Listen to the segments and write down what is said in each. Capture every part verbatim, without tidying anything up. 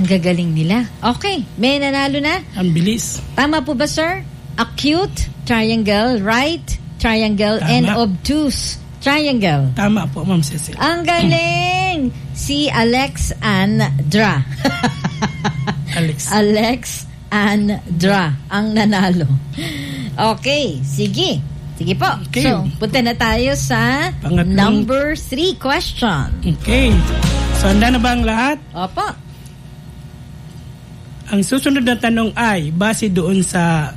gagaling nila. Okay, may nanalo na? Ang bilis. Tama po ba, sir? Acute triangle, right triangle, Tama. and obtuse triangle. Tama po, Ma'am Cecil. Ang galing! Si Alex Andra. Alex. Alex Andra ang nanalo. Okay, sige. Sige po. Okay. So, punta na tayo sa Pangatlong- number three question. Okay. So, handa na ba ang lahat? Opo. Ang susunod na tanong ay, base doon sa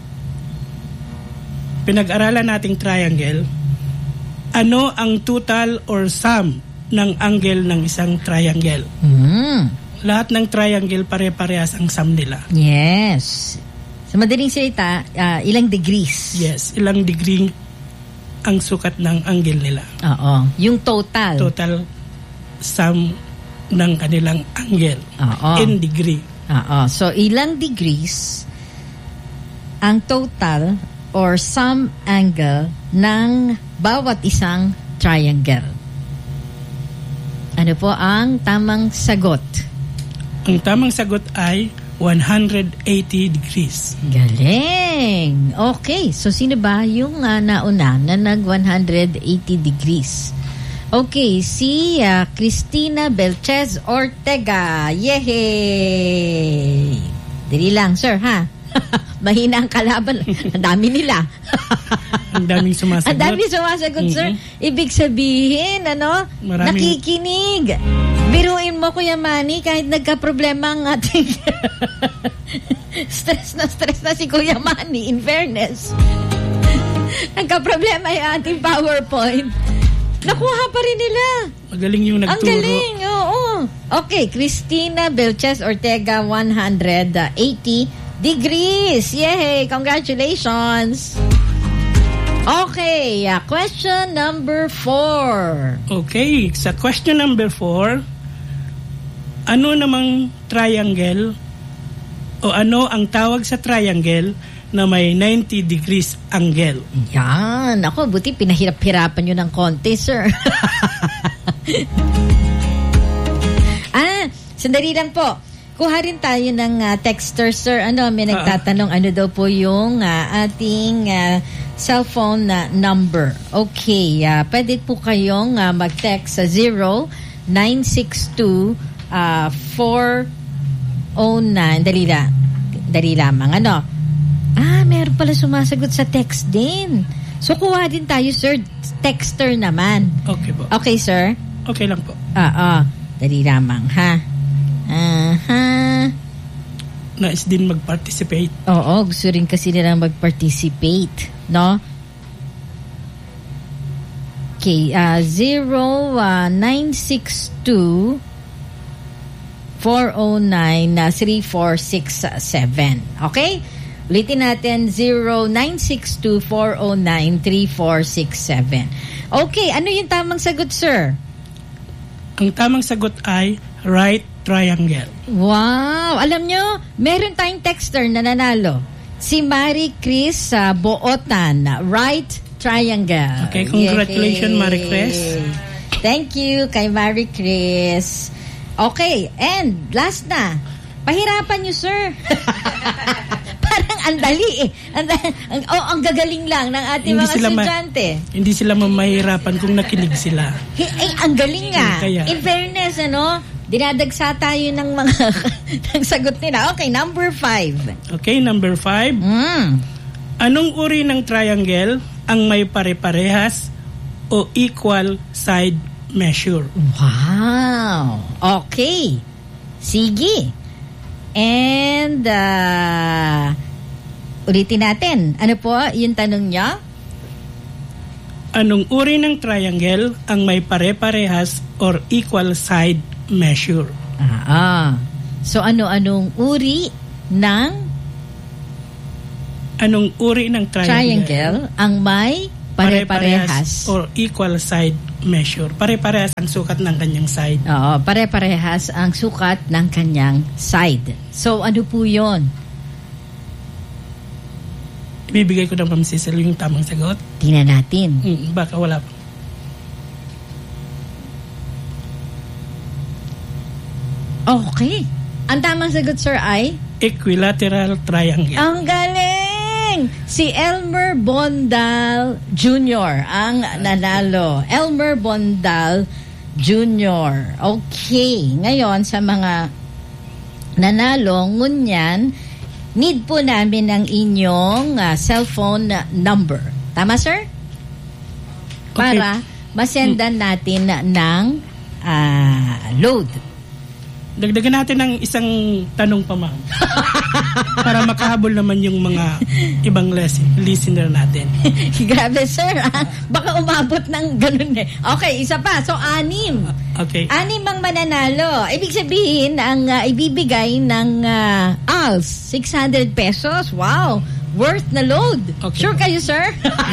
pinag-aralan nating triangle, ano ang total or sum ng angle ng isang triangle? Mm. Lahat ng triangle pare-parehas ang sum nila. Yes. Sa madaling salita, ah, ilang degrees? Yes, ilang degree ang sukat ng angle nila. Oo. Yung total. Total sum ng kanilang angle Oo. in degree. Oo. So, ilang degrees ang total or sum angle ng bawat isang triangle? Ano po ang tamang sagot? Ang tamang sagot ay one hundred eighty degrees. Galing! Okay, so sino ba yung uh, nauna na nag one hundred eighty degrees? Okay, si uh, Cristina Belchez Ortega. Yehey! Dili lang, sir, ha? Mahina ang kalaban. Ang dami nila. Ang daming sumasagot. Ang dami sumasagot, Mm-hmm. sir. Ibig sabihin, ano? Maraming- Nakikinig. Biruin mo, Kuya Manny, kahit nagka-problema ang ating stress na stress na si Kuya Manny, in fairness. Nagka-problema yung ating PowerPoint. Nakuha pa rin nila. Magaling yung nagturo. Ang galing, oo. Okay, Cristina Belchez Ortega, one hundred eighty degrees. Yay! Congratulations! Okay, uh, question number four. Okay, sa question number four, ano namang triangle o ano ang tawag sa triangle na may ninety degrees angle? Yan. Ako, buti pinahirap-hirapan nyo ng konti, sir. ah, sandali lang po. Kuha rin tayo ng uh, texter, sir. Ano, may nagtatanong ano daw po yung uh, ating uh, cellphone na uh, number. Okay, uh, pwede po kayong uh, mag-text sa zero nine six two four oh nine. Dali lang. Dali lamang. Ano? Ah, meron pala sumasagot sa text din. So, kuha din tayo, sir. Texter naman. Okay po. Okay, sir? Okay lang po. Oo. Dali lamang, ha? Aha. Nais din mag-participate. Oo, gusto rin kasi nilang mag-participate, no? Okay, uh, zero nine six two four oh nine three four six seven. Okay? Ulitin natin, zero nine six two four oh nine three four six seven. Okay, ano yung tamang sagot, sir? Ang tamang sagot ay right triangle. Wow! Alam nyo, meron tayong texter na nanalo. Si Marie Chris uh, Bootan, right triangle. Okay, congratulations, Yay! Marie Chris. Thank you kay Marie Chris. Okay, and last na. Pahirapan nyo, sir. Parang ang dali eh. Ang, ang, oh, ang gagaling lang ng ating Hindi mga sila ma- estudyante. Hindi sila mamahirapan kung nakinig sila. Hey, ay, ang galing nga. Kaya- In fairness, ano, dinadagsa tayo ng mga ng sagot nila. Okay, number five. Okay, number five. Mm. Anong uri ng triangle ang may pare-parehas o equal side measure? Wow. Okay. Sige. And, uh, ulitin natin. Ano po yung tanong niya? Anong uri ng triangle ang may pare-parehas or equal side measure? Ah, ah. So, ano-anong uri ng Anong uri ng triangle, triangle ang may pare-parehas? or equal side measure? Pare-parehas ang sukat ng kanyang side. Oo, pare-parehas ang sukat ng kanyang side. So, ano po yun? Ibibigay ko ng Ma'am Cecil yung tamang sagot. Tingnan natin. Hmm, baka wala pa. Okay. Ang tamang sagot, sir, ay? Equilateral triangle. Ang galing! Si Elmer Bondal Junior ang nanalo. Elmer Bondal Junior Okay. Ngayon, sa mga nanalo, ngunyan, need po namin ang inyong uh, cellphone number. Tama, sir? Para okay. masendan natin ng uh, load. Dagdagan natin ng isang tanong pa, ma'am. Para makahabol naman yung mga ibang les- listener natin. Grabe, sir. Ah. Baka umabot ng ganun eh. Okay, isa pa. So, anim. Okay. Anim ang mananalo. Ibig sabihin, ang uh, ibibigay ng uh, A L S, six hundred pesos. Wow. Worth na load. Okay. Sure kayo, sir?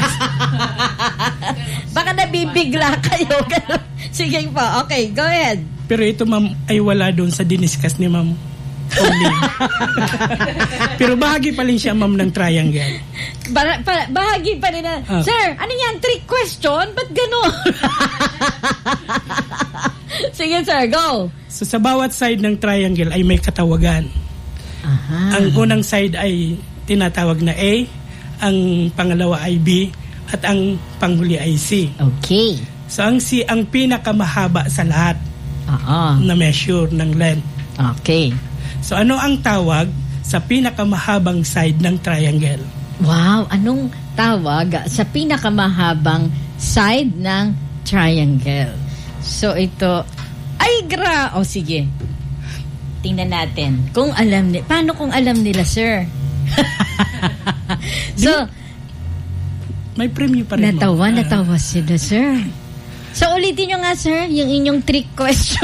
Baka nabibigla kayo. Sige po. Okay, go ahead. Pero ito, ma'am, ay wala doon sa diniscuss ni ma'am. Pero bahagi pa rin siya, ma'am, ng triangle. Ba- ba- bahagi pa rin na, uh. Sir, ano yan? Trick question? Ba't gano'n? Sige, sir, go. So, sa bawat side ng triangle ay may katawagan. Aha. Ang unang side ay tinatawag na A, ang pangalawa ay B, at ang panghuli ay C. Okay. So, ang C ang pinakamahaba sa lahat. Uh-huh. Na measure ng length. Okay. So, ano ang tawag sa pinakamahabang side ng triangle? Wow, anong tawag sa pinakamahabang side ng triangle? So, ito, ay gra, o oh, sige. Tingnan natin. Kung alam ni, paano kung alam nila, sir? So, may premyo pa rin. Natawa, mo. natawa sila, sir. So, ulitin nyo nga, sir, yung inyong trick question.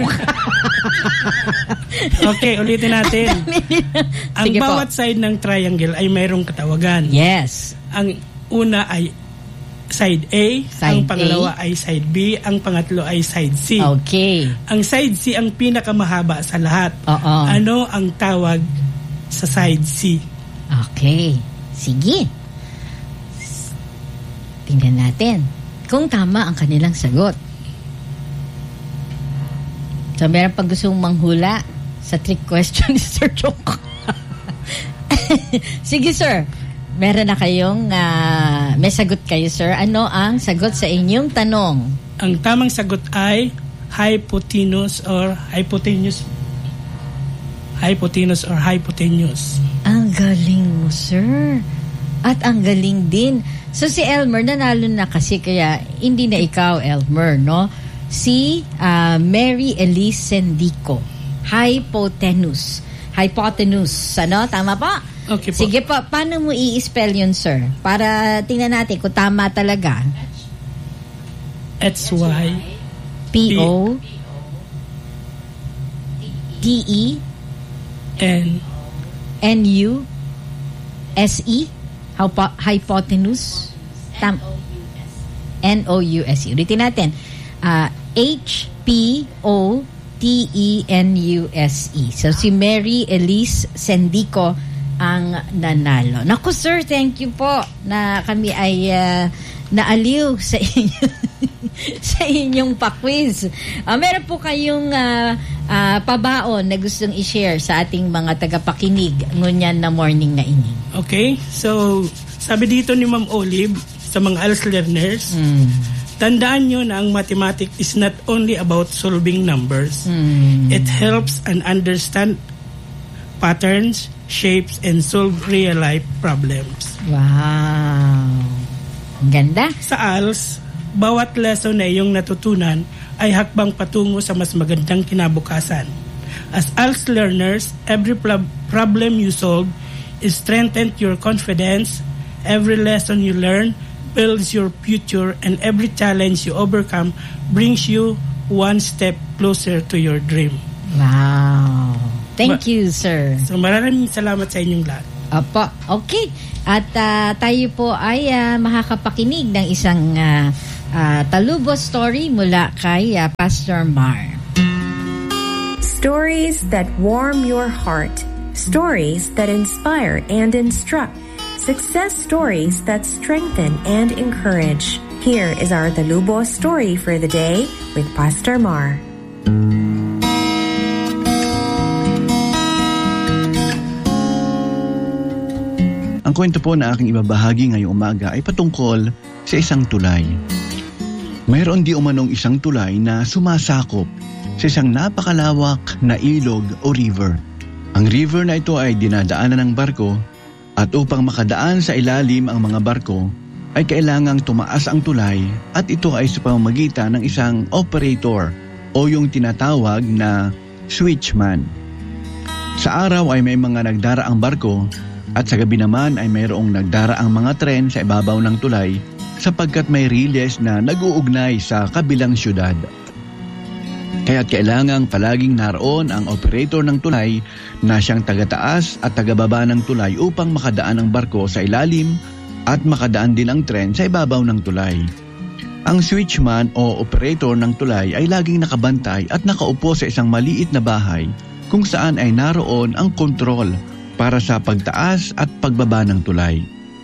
Okay, ulitin natin. Ang Sige bawat po. Side ng triangle ay mayroong katawagan. Yes. Ang una ay side A, side ang pangalawa A. ay side B, ang pangatlo ay side C. Okay. Ang side C ang pinakamahaba sa lahat. Oo. Ano ang tawag sa side C? Okay. Sige. Tingnan natin kung tama ang kanilang sagot. So, meron pag gustong manghula sa trick question ni Sir Chok. Sige, sir. Meron na kayong, uh, may sagot kayo, sir. Ano ang sagot sa inyong tanong? Ang tamang sagot ay hypotenuse or hypotenuse. Hypotenuse or hypotenuse. Ang galing mo, sir. At ang galing din. So, si Elmer, nanalo na kasi, kaya hindi na ikaw, Elmer, no? Si uh, Mary Elise Sendico. Hypotenuse. Hypotenuse. Ano? Tama po? Okay po. Sige po. Paano mo i-spell yun, sir? Para tingnan natin kung tama talaga. H Y P O D E N N U S E Hypo- hypotenuse. Tam- N O U S E. Ulitin natin. Uh, H P O T E N U S E. So, si Mary Elise Sendico ang nanalo. Naku, sir, thank you po na kami ay uh, naaliw sa inyo sa inyong pa-quiz. Uh, meron po kayong uh, uh, pabaon na gustong i-share sa ating mga tagapakinig ngunyan na morning na ini. Okay, so sabi dito ni Ma'am Olive sa mga A L S learners, mm. tandaan nyo na ang mathematics is not only about solving numbers. Mm. It helps and understand patterns, shapes, and solve real-life problems. Wow! Ang ganda. Sa A L S, bawat lesson na iyong natutunan ay hakbang patungo sa mas magandang kinabukasan. As A L S learners, every pl- problem you solve is strengthened your confidence. Every lesson you learn builds your future, and every challenge you overcome brings you one step closer to your dream. Wow! Thank Ma- you, sir. So maraming salamat sa inyong lahat. Opo, okay. At uh, tayo po ay uh, makakapakinig ng isang uh, uh, talubo story mula kay uh, Pastor Mar. Stories that warm your heart. Stories that inspire and instruct. Success stories that strengthen and encourage. Here is our Talubo story for the day with Pastor Mar. Ang kwento po na aking ibabahagi ngayong umaga ay patungkol sa isang tulay. Mayroon di umanong isang tulay na sumasakop sa isang napakalawak na ilog o river. Ang river na ito ay dinadaanan ng barko at upang makadaan sa ilalim ang mga barko ay kailangang tumaas ang tulay at ito ay sa pamamagitan ng isang operator o yung tinatawag na switchman. Sa araw ay may mga nagdaraang barko at sa gabi naman ay mayroong nagdaraang mga tren sa ibabaw ng tulay sapagkat may riles na nag-uugnay sa kabilang syudad. Kaya't kailangang palaging naroon ang operator ng tulay na siyang tagataas at tagababa ng tulay upang makadaan ang barko sa ilalim at makadaan din ang tren sa ibabaw ng tulay. Ang switchman o operator ng tulay ay laging nakabantay at nakaupo sa isang maliit na bahay kung saan ay naroon ang kontrol para sa pagtaas at pagbaba ng tulay.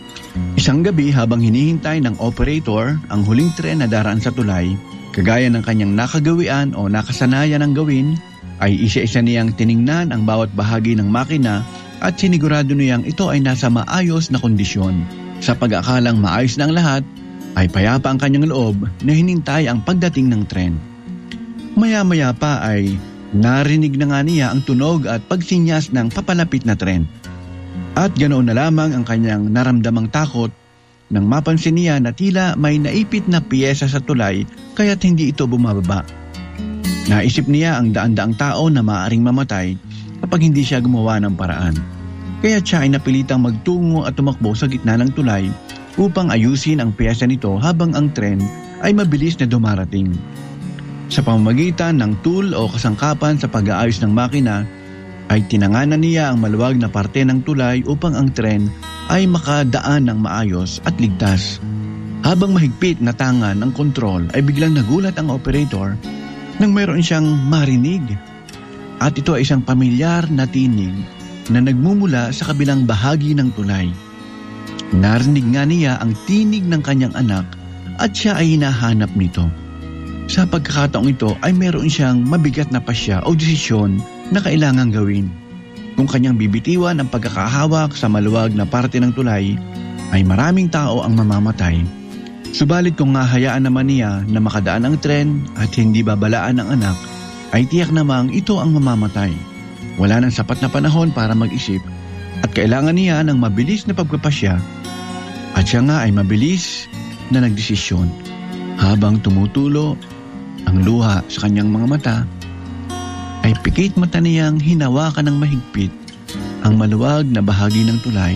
Isang gabi habang hinihintay ng operator ang huling tren na daraan sa tulay, kagaya ng kanyang nakagawian o nakasanayan ng gawin, ay isa-isa niyang tiningnan ang bawat bahagi ng makina at sinigurado niyang ito ay nasa maayos na kondisyon. Sa pag-akalang maayos na ang lahat, ay payapa ang kanyang loob na hinintay ang pagdating ng tren. Maya-maya pa ay narinig na nga niya ang tunog at pagsinyas ng papalapit na tren. At ganoon na lamang ang kanyang naramdamang takot nang mapansin niya na tila may naipit na piyesa sa tulay kaya't hindi ito bumababa. Naisip niya ang daan-daang tao na maaaring mamatay kapag hindi siya gumawa ng paraan. Kaya't siya ay napilitang magtungo at tumakbo sa gitna ng tulay upang ayusin ang piyesa nito habang ang tren ay mabilis na dumarating. Sa pamamagitan ng tool o kasangkapan sa pag-aayos ng makina, ay tinanganan niya ang maluwag na parte ng tulay upang ang tren ay makadaan ng maayos at ligtas. Habang mahigpit na tangan ng kontrol ay biglang nagulat ang operator nang mayroon siyang marinig. At ito ay isang pamilyar na tinig na nagmumula sa kabilang bahagi ng tulay. Narinig nga niya ang tinig ng kanyang anak at siya ay hinahanap nito. Sa pagkakataong ito ay meron siyang mabigat na pasya o desisyon na kailangang gawin. Kung kanyang bibitiwan ang pagkakahawak sa maluwag na parte ng tulay, ay maraming tao ang mamamatay. Subalit kung ngahayaan naman niya na makadaan ang tren at hindi babalaan ang anak, ay tiyak namang ito ang mamamatay. Wala nang sapat na panahon para mag-isip at kailangan niya ng mabilis na pagpapasya at siya nga ay mabilis na nagdesisyon. Habang tumutulo ang luha sa kanyang mga mata, ay pikit mata niyang hinawakan ng mahigpit ang maluwag na bahagi ng tulay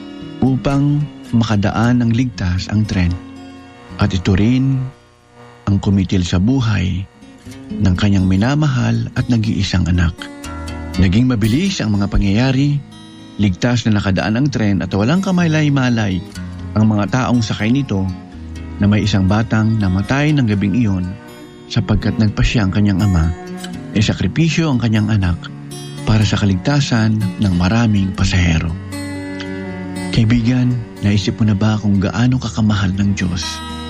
upang makadaan ng ligtas ang tren. At ito rin ang kumitil sa buhay ng kanyang minamahal at nag-iisang anak. Naging mabilis ang mga pangyayari, ligtas na nakadaan ang tren at walang kamalay-malay ang mga taong sakay nito na may isang batang namatay ng gabing iyon sapagkat nagpasya ang kanyang ama e sakripisyo ang kanyang anak para sa kaligtasan ng maraming pasahero. Kaibigan, naisip mo na ba kung gaano kakamahal ng Diyos?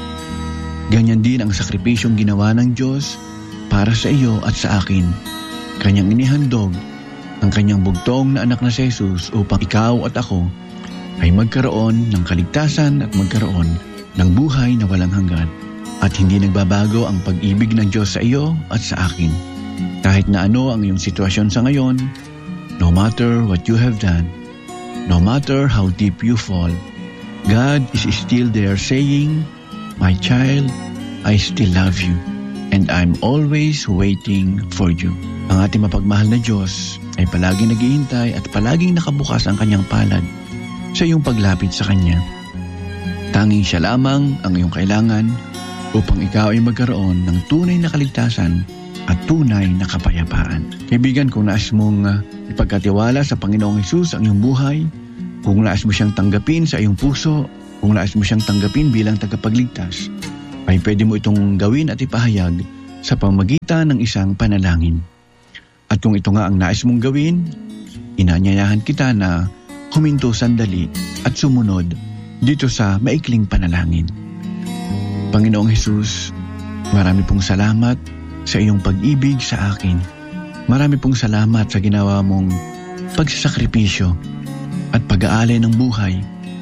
Ganyan din ang sakripisyong ginawa ng Diyos para sa iyo at sa akin. Kanyang inihandog ang kanyang bugtong na anak na si Jesus upang ikaw at ako ay magkaroon ng kaligtasan at magkaroon ng buhay na walang hanggan. At hindi nagbabago ang pag-ibig ng Diyos sa iyo at sa akin. Kahit na ano ang iyong sitwasyon sa ngayon, no matter what you have done, no matter how deep you fall, God is still there saying, "My child, I still love you, and I'm always waiting for you." Ang ating mapagmahal na Diyos ay palaging naghihintay at palaging nakabukas ang kanyang palad sa iyong paglapit sa Kanya. Tanging siya lamang ang iyong kailangan upang ikaw ay magkaroon ng tunay na kaligtasan at tunay na kapayapaan. Kaibigan, kung nais mong uh, ipagkatiwala sa Panginoong Hesus ang iyong buhay, kung nais mo siyang tanggapin sa iyong puso, kung nais mo siyang tanggapin bilang tagapagligtas, ay pwede mo itong gawin at ipahayag sa pamamagitan ng isang panalangin. At kung ito nga ang nais mong gawin, inaanyayahan kita na huminto sandali at sumunod dito sa maikling panalangin. Panginoong Hesus, marami pong salamat sa iyong pag-ibig sa akin. Marami pong salamat sa ginawa mong pagsasakripisyo at pag-aalay ng buhay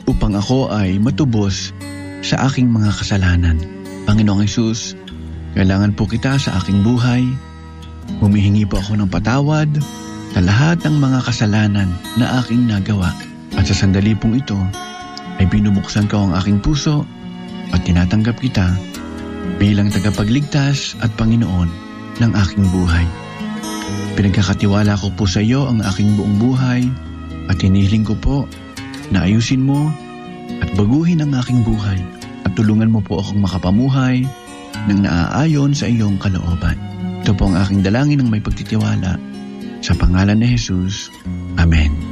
upang ako ay matubos sa aking mga kasalanan. Panginoong Hesus, kailangan po kita sa aking buhay. Humihingi po ako ng patawad sa lahat ng mga kasalanan na aking nagawa. At sa sandali pong ito, ay binubuksan ko ang aking puso at tinatanggap kita bilang tagapagligtas at Panginoon ng aking buhay. Pinagkakatiwala ko po sa iyo ang aking buong buhay at hinihiling ko po na ayusin mo at baguhin ang aking buhay at tulungan mo po akong makapamuhay ng naaayon sa iyong kalooban. Ito po ang aking dalangin ng may pagtitiwala sa pangalan ni Jesus. Amen.